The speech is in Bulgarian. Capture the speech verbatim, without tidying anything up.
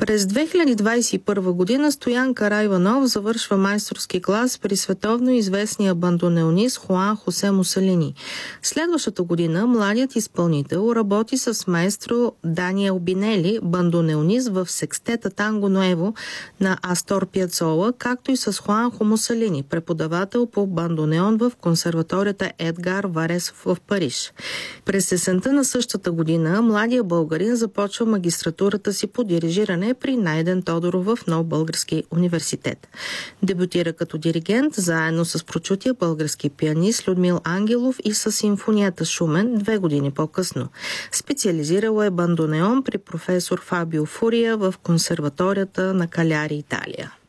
През две хиляди двадесет и първа година Стоян Караиванов завършва майсторски клас при световно известния бандонеонист Хуан Хосе Мусолини. Следващата година младият изпълнител работи с маестро Даниел Бинели, бандонеонист в секстета Танго Нуево на Астор Пиацола, както и с Хуанхо Мусолини, преподавател по бандонеон в консерваторията Едгар Варесов в Париж. През есента на същата година младия българин започва магистратурата си по дирижиране при Найден Тодоров в Нов български университет. Дебютира като диригент заедно с прочутия български пианист Людмил Ангелов и с симфонията Шумен две години по-късно. Специализирал е бандонеон при професор Фабио Фурия в консерваторията на Каляри, Италия.